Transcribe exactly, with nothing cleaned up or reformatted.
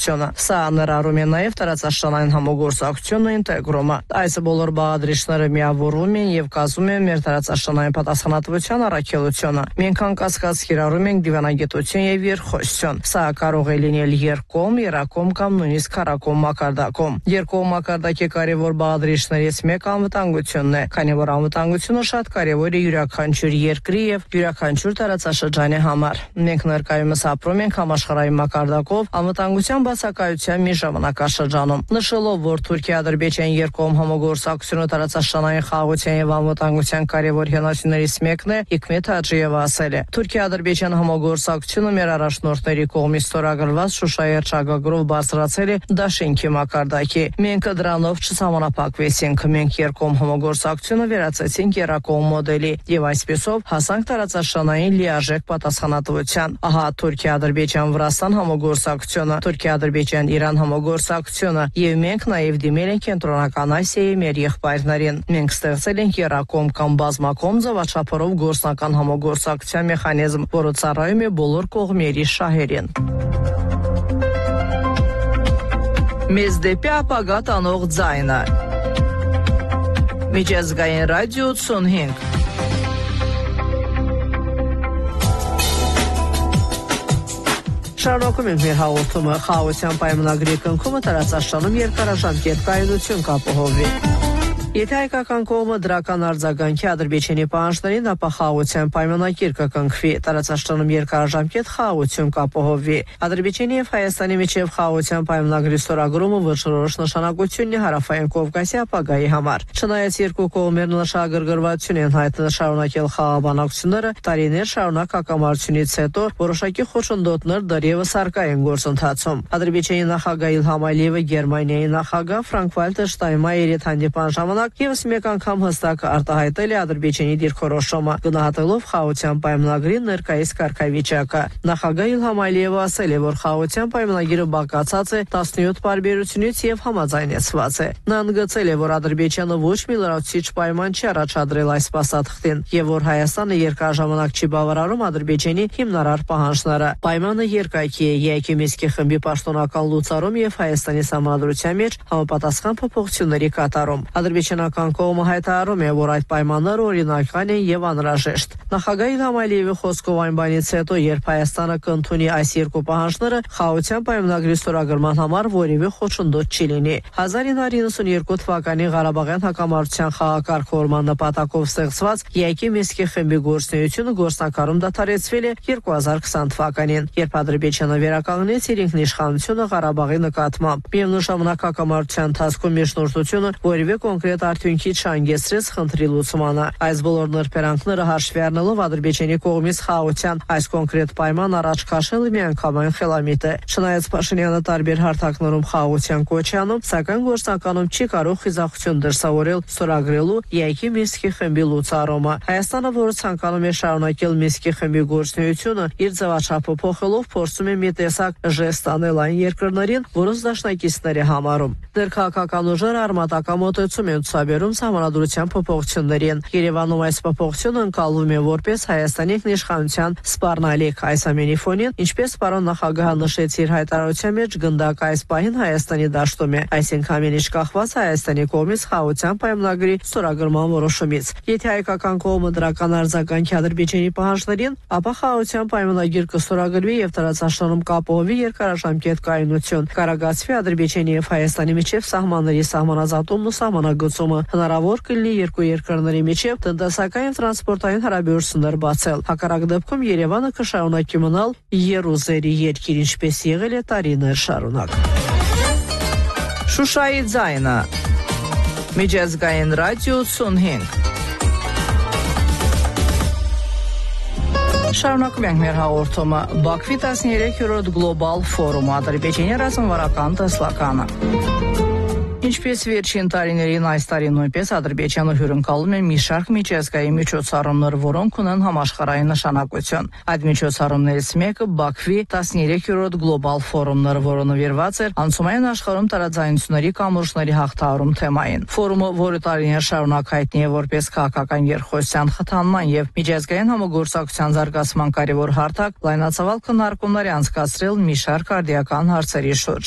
համագործակցությունը։ Սա ներառում է նաև տարածաշրջանային համագործակցությունը, ինտեգրումը։ Այս բոլոր բաղադրիչները միավորվում են եւ կազմում են մեր տարածաշրջանային պատասխանատվության առաքելությունը։ Մենք անկասկած կիրառում ենք դիվանագիտություն եւ երկխոսություն։ Սա կարող է լինել երկկողմ, երակողմ կամ նույնիսկ քառակողմ մակարդակում։ Երկկողմ մակարդակի կարևոր բաղադրիչներից մեկը անվտանգությունն է, քանի որ անվտանգությունը շատ կարևոր է յուրաքանչյուր երկրի եւ յուրաքանչյուր տարածաշրջանի համար։ Մենք ներկայումս ապրում ենք համաշխարհային մակարդակով անվտանգության բացակայության մի ժամանակաշրջանում։ Նշելով, որ Թուրքիա-Ադրբեջան երկկողմ համագործակցությունը տարածաշրջանային խաղաղության եւ անվտանգության կարևոր հենասյուներից մեկն է, Հիկմետ Հաջիևը ասել է. Թուրքիա-Ադրբեջան համագործակցությունը մեր առաջնորդների կողմից ստորագրված Շուշայի հռչակագրով բարձրացել է դաշինքի մակարդակի։ Մենք դրանով չսահմանափակվեցինք, մենք երկկողմ համագործակցությունը վերածեցինք երակողմ մոդելի եւ այսպեսով հասանք տարածաշրջանային լիարժեք պատասխանատվության։ Ահա Թուրքիա-Ադրբեջան-Վրաստան համագործակցությունը, Թուրքիա-Ադրբեջան-Իրան համագործակցությունը եւ մենք նաեւ դիմել ենք Կենտրոնական Ասիայի մեր եղբայրներին։ Մենք ստեղծել ենք երակողմ կամ բազմակողմ ձևաչափերով գործնական համագործակցության մեխանիզմ, որը ծառայում է բոլոր կողմերի շահերին։ Մեզ դեպի ապագա տանող ձայնը։ Միջազգային ռադիո ութսունհինգ։ Շարունակում ենք մեր հաղորդումը։ Խաղաղության պայմանագրի կնքումը տարածաշրջանում երկարաժամկետ կայունություն կապահովի։ Եթե հայկական կողմը դրական արձագանքի Ադրբեջանի պահանջներին, ապա խաղաղության պայմանագիր կկնքվի, տարածաշրջանում երկարաժամկետ խաղաղություն կապահովվի։ Ադրբեջանի եւ Հայաստանի միջև խաղաղության պայմանագրի ստորագրումը վճռորոշ նշանակություն ունի Հարավային Կովկասի ապագայի համար։ Չնայած երկու կողմերն նշագրգռվածություն են հայտնել շարունակել խաղաղաբանակցությունները, տարիներ շարունակ հակամարտությունից հետո որոշակի խոչընդոտներ դեռևս առկա են գործընթացում։ Ադրբեջանի նախագահ Իլհամ Ալիևը Գերմանիայի նախագահ Ֆրանկ-Վալտեր Շտայնմայերի հետ հանդիպան ժամանակ եւս մեկ անգամ հստակ արտահայտել է Ադրբեջանի դիրքորոշումը, գնահատելով խաղաղության պայմանագրի ներկայիս կարգավիճակը։ Նախագահ Իլհամ Ալիևը ասել է, որ խաղաղության պայմանագիրը բաղկացած է տասնյոթ պարբերությունից եւ համաձայնեցված է։ Նա ընդգծել է, որ Ադրբեջանը ոչ մի լրացուցիչ պայման չի առաջադրել այս փաստաթղթին եւ որ Հայաստանը երկարաժամանակ չի բավարարում Ադրբեջանի հիմնարար պահանջները։ Պայմանը երկայքի է ԵԱՀԿ Մինսկի խմբի պաշտոնական լուծարում եւ Հայաստանի համանդրության մեջ համապատասխան փոփոխությունների կատարում։ Ադրբեջանական կողմը հայտարարում է, որ այդ պայմանները օրինական են եւ անհրաժեշտ։ Նախագահ Իլհամ Ալիևի խոսքով այն բանից հետո, երբ Հայաստանը կընդունի այս երկու պահանջները, խաղաղության պայմանագրի ստորագրման համար որևէ խոչընդոտ չի լինի։ հազար ինը հարյուր իննսունյերկու թվականի Ղարաբաղյան հակամարտության խաղակարգավորման նպատակով ստեղծված ԵԱՀԿ Մինսկի խմբի գործունեությունը գործնականում դադարեցվել է երկու հազար քսան թվականին, երբ Ադրբեջանը վերականգնեց իր ինքնիշխանությունը Ղարաբաղի նկատմամբ։ Միևնույն ժամանակ հակամարտության ընթացքում միջնորդությունը որևէ կոնկրետ արդյունքի չհանգեցրեց խնդրի լուծմանը։ Այս բոլոր նրբերանգները հաշվի առնելով Ադրբեջանի կողմից խաղաղության այս կոնկրետ պայման առաջ քաշելը միանգամայն խելամիտ է։ Չնայած Փաշինյանը տարբեր հարթակներում խաղաղության կոչ է անում, սակայն գործնականում չի կարող խիզախություն դրսևորել ստորագրելու ԵԱՀԿ Մինսկի խմբի լուծարումը։ Հայաստանը, որը ցանկանում է շարունակել Մինսկի խմբի գործունեությունը, իր ձևաչափը փոխելով փորձում է մի տեսակ ժեստ անել այն երկրներին, որոնց դաշնակիցներ է համարում։ Ներքաղաքական ուժերը արմատական մոտեցում են ցուցաբերում սահմանադրության փոփոխություններին։ Երևանում այս փոփոխությունը ընկալվում է որպես Հայաստանի ինքնիշխանության սպառնալիք։ Այս ամենի ֆոնին, ինչպես պարոն նախագահը նշեց իր հայտարարության մեջ, գնդակը այս պահին Հայաստանի դաշտում է, այսինքն ամեն ինչ կախված Հայաստանի կողմից խաղաղության պայմանագրի ստորագրման որոշումից։ Եթե հայկական կողմը դրական արձագանքի Ադրբեջանի պահանջներին, ապա խաղաղության պայմանագիր կստորագրվի եւ տարածաշրջանում կապահովվի երկարաժամկետ կայունություն, կարագացվի Ադրբեջանի եւ Հայաստանի միջև սահմանների սահմանազատումն ու սահմանագծումը, հնարավոր կլինի երկու երկրների միջև տնտեսական եւ տրանսպորտային հարաբերություններ բացել։ Հակառակ դեպքում Երևանը կշարունակի մնալ Երուսերի երկիր, ինչպես եղել է տարիներ շարունակ։ Շուշայի ձայնը։ Միջազգային ռադիո ութսունհինգ։ Շարունակում ենք մեր հաղորդումը։ Բաքվի տասներեքերորդ գլոբալ ֆորումը, Ադրբեջանի ռազմավարական տեսլականը։ Ինչպես վերջին տարիներին, այս տարի նույնպես Ադրբեջանը հյուրընկալում է մի շարք միջազգային միջոցառումներ, որոնք ունեն համաշխարհային նշանակություն։ Այդ միջոցառումներից մեկը Բաքվի տասներեքերորդ գլոբալ ֆորումն էր, որը նվիրված էր անցումային աշխարհում տարաձայնությունների կամուրջների հաղթահարում թեմային։ Ֆորումը, որը տարիներ շարունակ հայտնի է որպես քաղաքական երկխոսության խթանման եւ միջազգային համագործակցության զարգացման կարևոր հարթակ, լայնածավալ քննարկումներ է անցկացրել մի շարք արդիական հարցերի շուրջ։